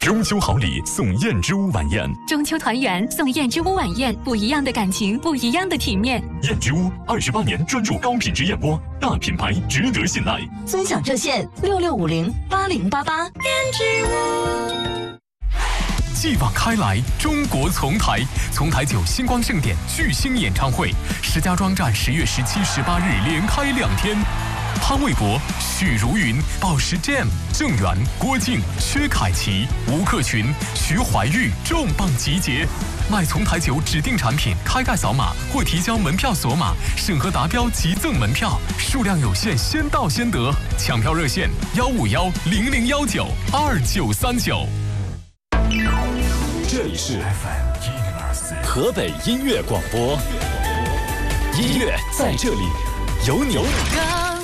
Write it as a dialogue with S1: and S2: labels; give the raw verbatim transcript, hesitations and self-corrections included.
S1: 中秋好礼送燕之屋晚宴，
S2: 中秋团圆送燕之屋晚宴，不一样的感情，不一样的体面。
S1: 燕之屋二十八年专注高品质燕窝，大品牌值得信赖。
S3: 尊享热线六六五零八零八八。燕之
S4: 屋。继往开来，中国丛台，丛台酒星光盛典巨星演唱会，石家庄站十月十七、十八日连开两天。潘玮柏、许茹芸、宝石 Jam、郑源、郭靖、薛凯琪、吴克群、徐怀钰重磅集结。买丛台酒指定产品，开盖扫码或提交门票锁码，审核达标即赠门票，数量有限，先到先得。抢票热线：幺五幺零零幺九二九三九。
S5: 这里是河北音乐广播，音乐在这里，有你。